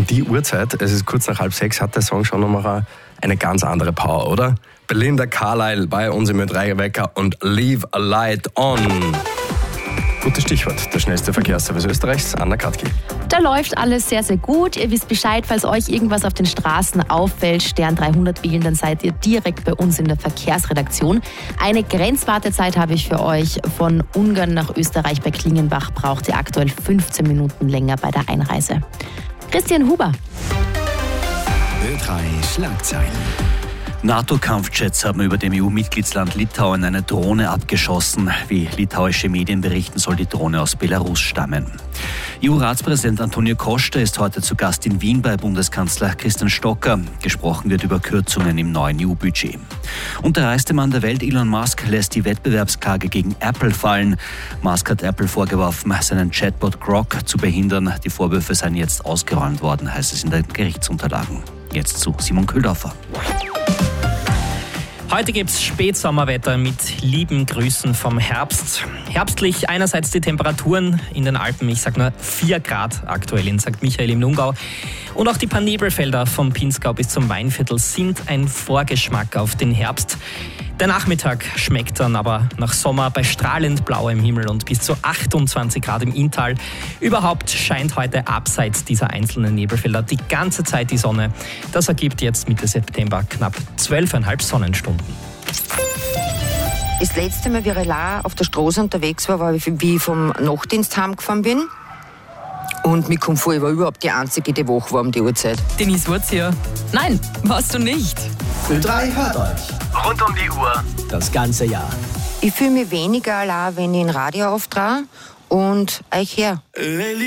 um die Uhrzeit, es ist kurz nach 5:30, hat der Song schon nochmal eine ganz andere Power, oder? Belinda Carlisle bei uns im Ö3 Wecker und Leave a Light On. Gutes Stichwort, der schnellste Verkehrsservice Österreichs, Anna Katki. Da läuft alles sehr, sehr gut. Ihr wisst Bescheid, falls euch irgendwas auf den Straßen auffällt, Stern 300 wählen, dann seid ihr direkt bei uns in der Verkehrsredaktion. Eine Grenzwartezeit habe ich für euch. Von Ungarn nach Österreich bei Klingenbach braucht ihr aktuell 15 Minuten länger bei der Einreise. Christian Huber. Ö3 Schlagzeilen. NATO-Kampfjets haben über dem EU-Mitgliedsland Litauen eine Drohne abgeschossen. Wie litauische Medien berichten, soll die Drohne aus Belarus stammen. EU-Ratspräsident Antonio Costa ist heute zu Gast in Wien bei Bundeskanzler Christian Stocker. Gesprochen wird über Kürzungen im neuen EU-Budget. Und der reichste Mann der Welt, Elon Musk, lässt die Wettbewerbsklage gegen Apple fallen. Musk hat Apple vorgeworfen, seinen Chatbot Grok zu behindern. Die Vorwürfe seien jetzt ausgeräumt worden, heißt es in den Gerichtsunterlagen. Jetzt zu Simon Köhldorfer. Heute gibt es Spätsommerwetter mit lieben Grüßen vom Herbst. Herbstlich einerseits die Temperaturen in den Alpen, ich sage nur 4 Grad aktuell in St. Michael im Lungau. Und auch die paar Nebelfelder vom Pinzgau bis zum Weinviertel sind ein Vorgeschmack auf den Herbst. Der Nachmittag schmeckt dann aber nach Sommer bei strahlend blauem Himmel und bis zu 28 Grad im Inntal. Überhaupt scheint heute abseits dieser einzelnen Nebelfelder die ganze Zeit die Sonne. Das ergibt jetzt Mitte September knapp 12,5 Sonnenstunden. Das letzte Mal, wie ich auf der Straße unterwegs war, wie ich vom Nachtdienst heimgefahren bin. Und mir kommt vor, ich war überhaupt die Einzige, die wach war um die Uhrzeit. Denise Wurzier. Nein, warst du nicht. Ö3 hört euch. Rund um die Uhr. Das ganze Jahr. Ich fühle mich weniger allein, wenn ich ein Radio auftrage und euch her.